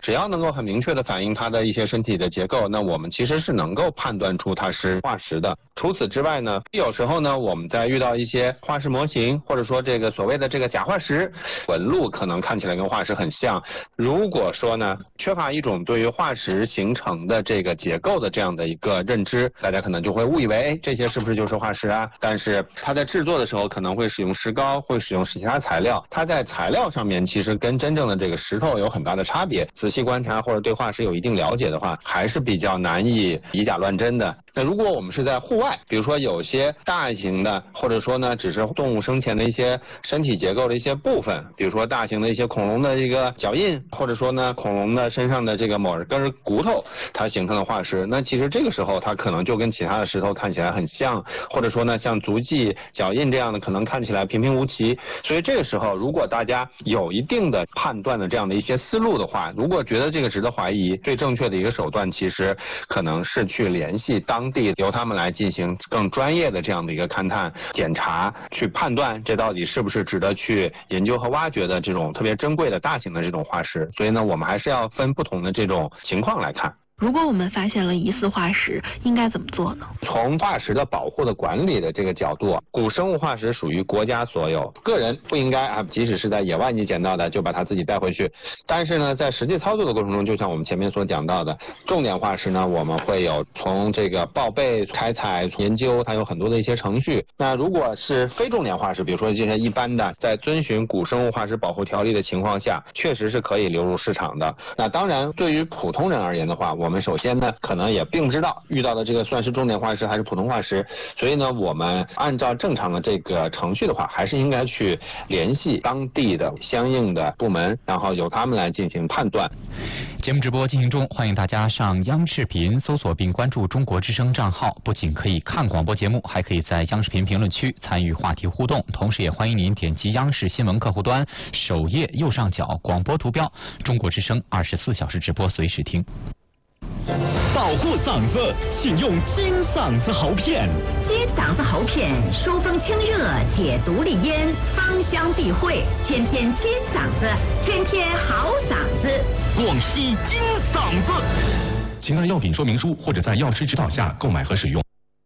只要能够很明确的反映它的一些身体的结构，那我们其实是能够判断出它是化石的。除此之外呢，有时候呢，我们在遇到一些化石模型，或者说这个所谓的这个假化石，纹路可能看起来跟化石很像。如果说呢，缺乏一种对于化石形成的这个结构的这样的一个认知，大家可能就会误以为，这些是不是就是化石啊？但是它在制作的时候可能会使用石膏，会使用其他材料，它在材料上面其实跟真正的这个石头有很大的差别。仔细观察或者对化石有一定了解的话，还是比较难以以假乱真的。那如果我们是在户外，比如说有些大型的，或者说呢只是动物生前的一些身体结构的一些部分，比如说大型的一些恐龙的一个脚印，或者说呢恐龙的身上的这个某根骨头，它形成的化石，那其实这个时候它可能就跟其他的石头看起来很像，或者说呢像足迹、脚印这样的可能看起来平平无奇。所以这个时候如果大家有一定的判断的这样的一些思路的话，如果觉得这个值得怀疑，最正确的一个手段其实可能是去联系当地，由他们来进行更专业的这样的一个勘探检查，去判断这到底是不是值得去研究和挖掘的这种特别珍贵的大型的这种化石。所以呢，我们还是要分不同的这种情况来看。 如果我们发现了疑似化石，应该怎么做呢？ 从化石的保护的管理的这个角度，古生物化石属于国家所有，个人不应该即使是在野外你捡到的，就把它自己带回去。但是呢，在实际操作的过程中，就像我们前面所讲到的，重点化石呢，我们会有从这个报备、开采、研究，它有很多的一些程序。那如果是非重点化石，比如说这些一般的，在遵循古生物化石保护条例的情况下，确实是可以流入市场的。那当然，对于普通人而言的话，我们首先呢，可能也并不知道遇到的这个算是重点化石还是普通化石，所以呢，我们按照正常的这个程序的话，还是应该去联系当地的相应的部门，然后由他们来进行判断。 节目直播进行中，欢迎大家上央视频搜索并关注中国之声账号，不仅可以看广播节目，还可以在央视频评论区参与话题互动，同时也欢迎您点击央视新闻客户端首页右上角广播图标，中国之声24小时直播随时听。 保护嗓子，请用金嗓子喉片。 金嗓子喉片，疏风清热，解毒利咽，芳香避秽，天天金嗓子，天天好嗓子。 广西金嗓子，请按药品说明书或者在药师指导下购买和使用。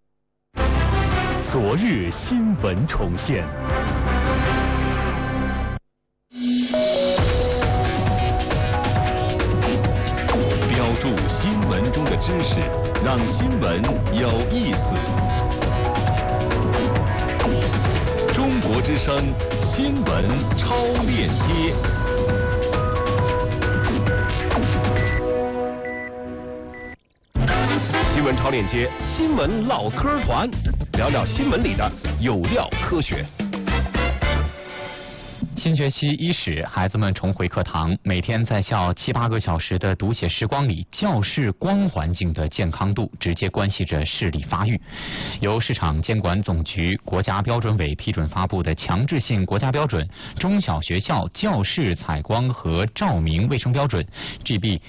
昨日新闻重现。标注新闻中的知识，让新闻有意思。中国之声新闻超链接。新闻超链接，新闻唠嗑团，聊聊新闻里的有料科学。 新学期伊始，孩子们重回课堂，每天在校7、8个小时的读写时光里，教室光环境的健康度直接关系着视力发育。由市场监管总局国家标准委批准发布的强制性国家标准《中小学校教室采光和照明卫生标准》GB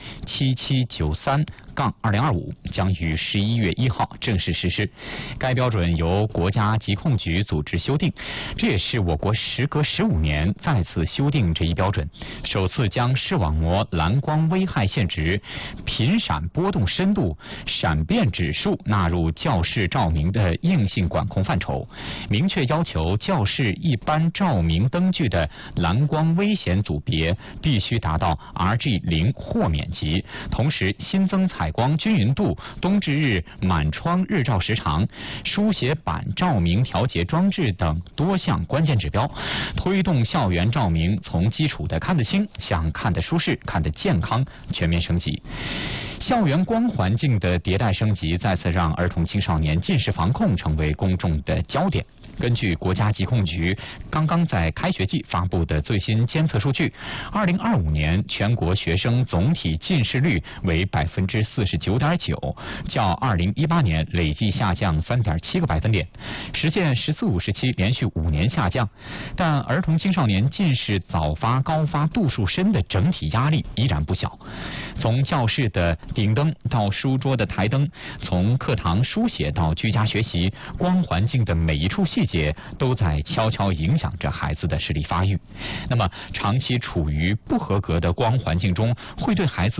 7793-2025将于11月1号正式实施。该标准由国家疾控局组织修订，这也是我国时隔15年再次修订这一标准，首次将视网膜蓝光危害限值、频闪波动深度、闪变指数纳入教室照明的硬性管控范畴，明确要求教室一般照明灯具的蓝光危险组别必须达到 RG0 豁免级，同时新增采光均匀度、冬至日满窗日照时长、书写板照明调节装置等多项关键指标，推动校园照明从基础的看得清向看得舒适、看得健康全面升级。校园光环境的迭代升级再次让儿童青少年近视防控成为公众的焦点。根据国家疾控局刚刚在开学季发布的最新监测数据，2025年全国学生总体近视率为 49.9%， 较2018年累计下降 3.7个百分点，实现14-5时期连续5年下降。但儿童青少年近视早发高发度数深的整体压力依然不小。从教室的顶灯到书桌的台灯，从课堂书写到居家学习，光环境的每一处细节都在悄悄影响着孩子的视力发育。那么长期处于不合格的光环境中，会对孩子